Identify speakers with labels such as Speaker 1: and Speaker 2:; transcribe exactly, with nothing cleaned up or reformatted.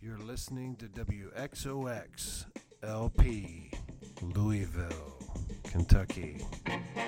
Speaker 1: You're listening to W X O X L P, Louisville, Kentucky.